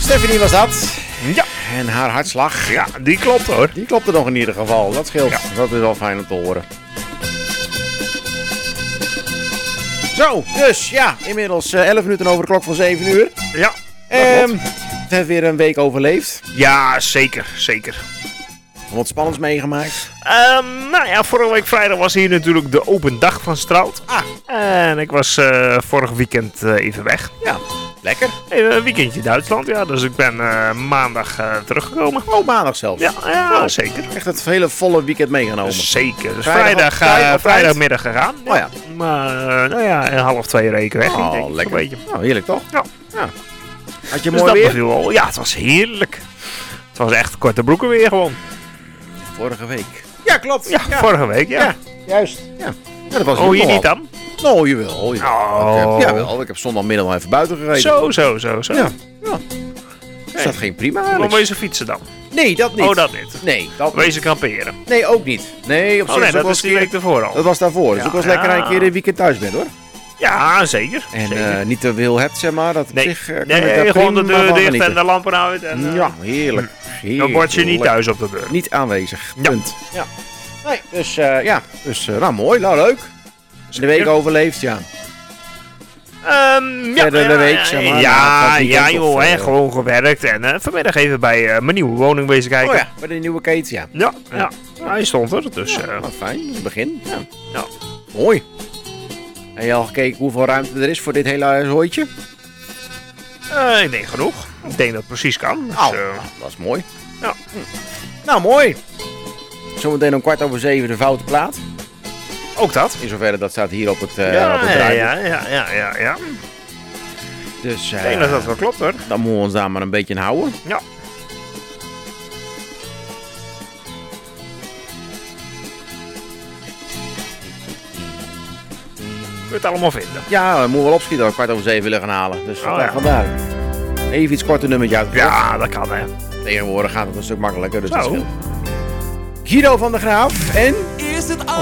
Stephanie was dat. Ja. En haar hartslag. Ja, die klopt hoor. Die klopte nog in ieder geval. Dat scheelt. Ja. Dat is wel fijn om te horen. Zo, dus ja, inmiddels 11 minuten over de klok van 7 uur. Ja, We hebben weer een week overleefd. ja, zeker, zeker. Wat spannends meegemaakt. Nou ja, vorige week vrijdag was hier natuurlijk de open dag van Strout. En ik was vorig weekend even weg. Ja, lekker. Even een weekendje Duitsland, ja. Dus ik ben maandag teruggekomen. Oh, maandag zelfs. Ja, zeker. Echt het hele volle weekend meegenomen. Zeker. Dus Vrijdag vrijdagmiddag gegaan. Oh ja. Maar, nou ja, 1:30 reken weg. Oh, denk ik, lekker. zo'n beetje. Nou, heerlijk toch? Ja. Had je Dus mooi dat weer? beviel wel. Ja, het was heerlijk. Het was echt korte broeken weer gewoon. Vorige week. Ja, klopt. Ja, vorige week, ja. Ja, juist. Ja. Ja, dat was Oh, je nogal. niet dan? Nou, jawel. Oh. Jawel, ik heb zondagmiddag wel even buiten gereden. Zo. Ja. Is dat geen prima Hoe eigenlijk? moet je fietsen dan? Nee, dat niet. Oh, dat niet. Nee, dat niet. Wezen kamperen. Nee, ook niet. Nee, op zich Oh nee, is ook dat wel is die eens week ervoor al. Dat was daarvoor. Dus Ja, ook wel eens lekker ja. een keer een weekend thuis bent, hoor. Ja, zeker. En zeker. niet te veel hebt, zeg maar. Dat op Nee, zich kan ik nee daar gewoon de prima deur van dicht genieten. en de lampen uit. En, Ja, heerlijk. dan word je niet thuis op de deur. Niet aanwezig. Ja. Punt. Ja. Nee, dus ja. Dus nou mooi, nou leuk. De week overleefd, ja. Verder de week, zeg maar. Ja, het weekend joh, of, hè, gewoon gewerkt. En vanmiddag even bij mijn nieuwe woning bezig kijken. Oh ja, bij de nieuwe Kate, ja. Ja. Hij stond er, dus... Nou, fijn, dat is het begin. Ja. Ja. Mooi. Heb je al gekeken hoeveel ruimte er is voor dit hele huishooitje? ik denk genoeg. Ik denk dat het precies kan. Dus, Nou, dat is mooi. ja. Nou, mooi. Zometeen om 7:15 de foute plaat. ook dat. In zoverre dat staat hier op het, op het Ja. draaiboek. Dus Ik denk dat dat wel klopt hoor. dan moeten we ons daar maar een beetje aan houden. Ja. Kun je het allemaal vinden. Ja, we moeten wel opschieten als we 7:15 willen gaan halen. Dus Oh, ja. vandaar. Even iets korter nummertje uit. Ja, dat kan hè. Tegenwoordig gaat het een stuk makkelijker, dus dat Zo. scheelt. Guido van der Graaf en... Is het